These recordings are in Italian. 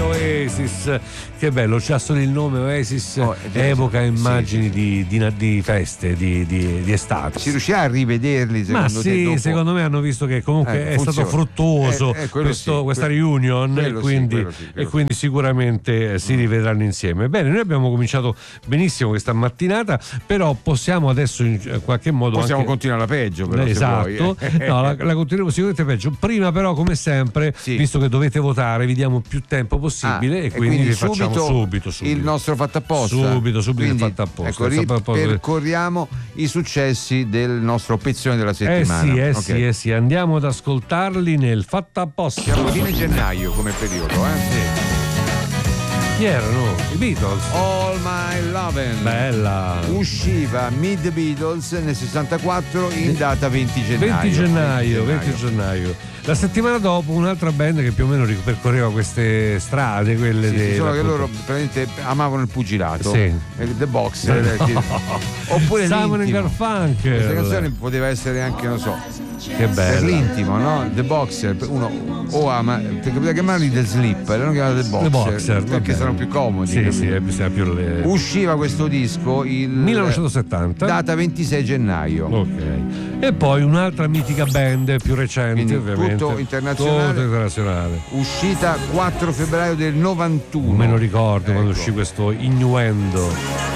Oasis, che bello, già solo il nome Oasis evoca immagini di feste, di estate. Si riuscirà a rivederli secondo te? Dopo? Secondo me hanno visto che comunque è stato fruttuoso questa reunion e quindi sicuramente si rivedranno insieme. Bene, noi abbiamo cominciato benissimo questa mattinata, però possiamo adesso in qualche modo continuare la peggio, però, esatto, se vuoi. No, la continueremo sicuramente peggio. Prima però, come sempre, visto che dovete votare, vi diamo più tempo possibile e quindi vi facciamo subito il nostro fatto apposta. Subito il fatto apposta. Ecco, percorriamo i successi del nostro pezzone della settimana. Sì, andiamo ad ascoltarli nel fatto apposta. Siamo a fine gennaio come periodo, Sì. Chi erano? I Beatles. All My Lovin'. Bella. Usciva Meet the Beatles nel 64 in data 20 gennaio. 20 gennaio. La settimana dopo un'altra band che più o meno percorreva queste strade, quelle solo che loro praticamente amavano il pugilato. The Boxer. Oppure Simon & Garfunkel. Questa canzone poteva essere anche, non so, che bello, per l'intimo, no? The Boxer, uno o ama, perché poteva chiamarli The Slip, erano chiamati The Boxer perché sono più comodi. Usciva questo disco il 1970, data 26 gennaio. Ok. E poi un'altra mitica band più recente, quindi, ovviamente. Tutto internazionale. Uscita 4 febbraio del 91. Me lo ricordo quando uscì questo Innuendo.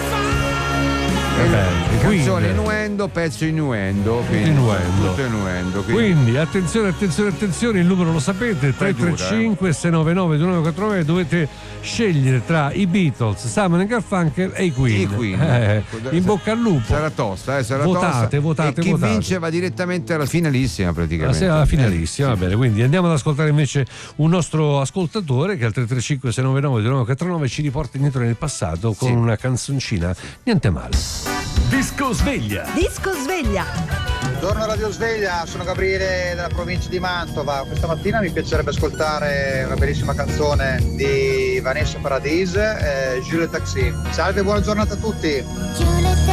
Canzone Innuendo, pezzo Innuendo, tutto Innuendo. Quindi attenzione, il numero lo sapete, 335 699 2949, dovete scegliere tra i Beatles, Simon & Garfunkel e i Queen. In bocca al lupo. Sarà tosta, votate. E chi vince va direttamente alla finalissima praticamente. Alla finalissima, va bene. Quindi andiamo ad ascoltare invece un nostro ascoltatore che al 335 699 2949 ci riporta indietro nel passato con una canzoncina, niente male. Disco Sveglia. Buongiorno Radio Sveglia, sono Gabriele della provincia di Mantova. Questa mattina mi piacerebbe ascoltare una bellissima canzone di Vanessa Paradis, Jules Taxi. Salve, buona giornata a tutti.